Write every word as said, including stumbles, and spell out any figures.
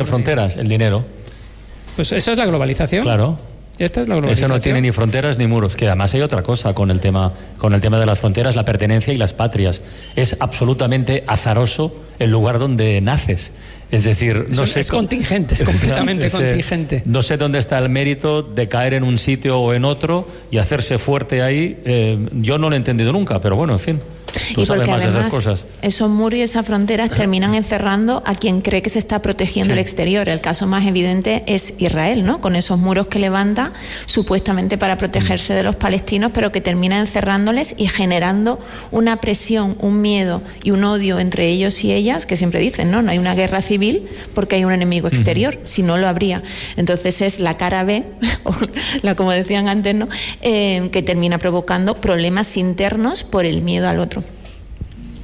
fronteras? El dinero. Pues eso es la globalización. Claro. Esta es la globalización. Eso no tiene ni fronteras ni muros, que además hay otra cosa con el tema, con el tema de las fronteras, la pertenencia y las patrias. Es absolutamente azaroso el lugar donde naces. Es decir, no es, sé... Es contingente, es completamente es, contingente. No sé dónde está el mérito de caer en un sitio o en otro y hacerse fuerte ahí. Eh, yo no lo he entendido nunca, pero bueno, en fin. Tú y sabes porque más además de esas cosas. Esos muros y esas fronteras terminan encerrando a quien cree que se está protegiendo Sí. el exterior. El caso más evidente es Israel, ¿no? Con esos muros que levanta supuestamente para protegerse de los palestinos, pero que termina encerrándoles y generando una presión, un miedo y un odio entre ellos y ellas, que siempre dicen, no, no hay una guerra civil porque hay un enemigo exterior, uh-huh. si no lo habría. Entonces es la cara B, o la como decían antes, ¿no? Eh, que termina provocando problemas internos por el miedo al otro.